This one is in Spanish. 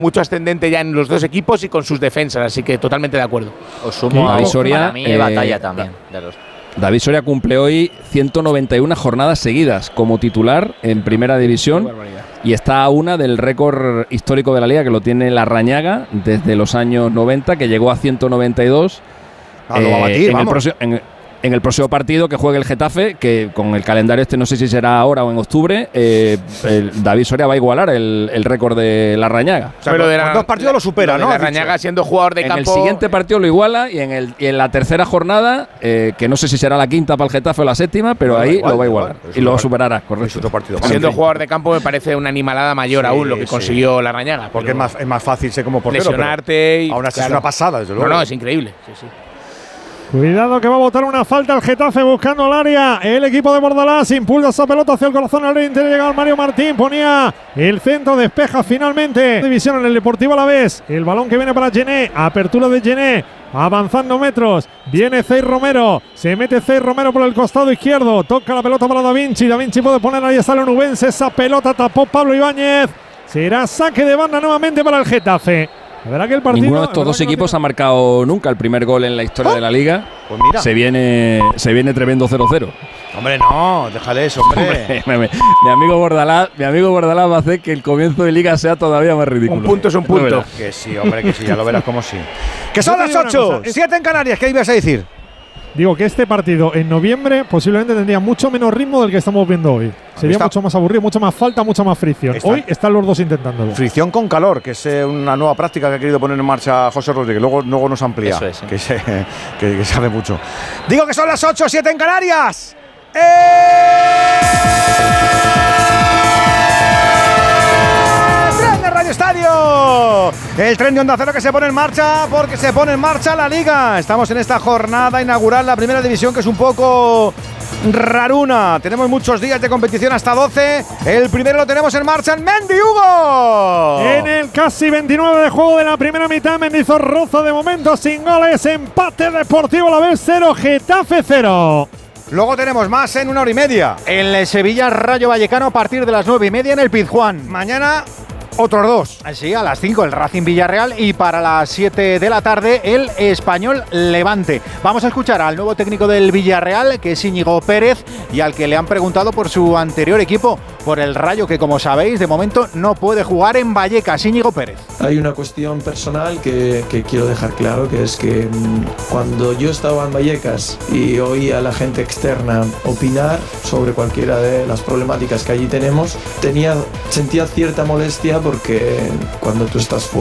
mucho ascendente ya en los dos equipos y con sus defensas, así que totalmente de acuerdo. Os sumo a Soria, para mí batalla también de los. David Soria cumple hoy 191 jornadas seguidas como titular en Primera División y está a una del récord histórico de la Liga, que lo tiene Larrañaga desde los años 90, que llegó a 192. Lo va a batir, en el próximo partido que juegue el Getafe, que con el calendario no sé si será ahora o en octubre, David Soria va a igualar el récord de Larrañaga. O sea, pero con 2 partidos lo supera, ¿no? Larrañaga siendo jugador de campo. En el siguiente partido lo iguala y en la tercera jornada, que no sé si será la quinta para el Getafe o la séptima, pero ahí lo va a igualar y lo superará, correcto. Siendo jugador de campo me parece una animalada mayor aún lo que consiguió Larrañaga. Porque es más fácil ser como portero. Lesionarte y aún así es una pasada, desde luego. No, es increíble. Sí. Cuidado que va a botar una falta el Getafe buscando el área. El equipo de Bordalás impulsa esa pelota hacia el corazón al interior. Llega el Mario Martín, ponía el centro, despeja finalmente. División en el Deportivo Alavés. El balón que viene para Gené. Apertura de Gené. Avanzando metros. Viene Cey Romero. Se mete Cey Romero por el costado izquierdo. Toca la pelota para Da Vinci. Da Vinci puede poner ahí está el onubense. Esa pelota tapó Pablo Ibáñez. Será saque de banda nuevamente para el Getafe. ¿Verdad que el partido, ninguno de estos dos equipos ha marcado nunca el primer gol en la historia de la Liga? Pues mira. Se viene tremendo 0-0. Hombre, no, déjale eso, hombre. Mi amigo Bordalás va a hacer que el comienzo de Liga sea todavía más ridículo. Un punto es un punto. Que sí, hombre, que sí, ya lo verás como sí. Que son las 8, 7 en Canarias, ¿qué ibas a decir? Digo que este partido en noviembre posiblemente tendría mucho menos ritmo del que estamos viendo hoy. Sería mucho más aburrido, mucha más falta, mucha más fricción. Hoy están los dos intentándolo. Fricción con calor, que es una nueva práctica que ha querido poner en marcha José Rodríguez. Luego nos amplía. Eso es, que sabe mucho. Digo que son las 8, 7 en Canarias. ¡Tren de Radio Estadio! El tren de Onda Cero que se pone en marcha porque se pone en marcha la Liga. Estamos en esta jornada inaugural, la Primera División, que es un poco raruna. Tenemos muchos días de competición, hasta 12. El primero lo tenemos en marcha en Mendy, Hugo. En el casi 29 de juego de la primera mitad, Mendizorroza de momento sin goles. Empate Deportivo Alavés 0, Getafe 0. Luego tenemos más en 1 hora y media. El Sevilla Rayo Vallecano a partir de las 9:30 en el Pizjuán. Mañana otros 2. Sí, a las 5 el Racing Villarreal y para las 7 de la tarde el Español Levante. Vamos a escuchar al nuevo técnico del Villarreal, que es Íñigo Pérez, y al que le han preguntado por su anterior equipo, por el Rayo, que como sabéis de momento no puede jugar en Vallecas. Íñigo Pérez. Hay una cuestión personal que quiero dejar claro, que es que cuando yo estaba en Vallecas y oía a la gente externa opinar sobre cualquiera de las problemáticas que allí tenemos, sentía cierta molestia, porque cuando tú estás fuera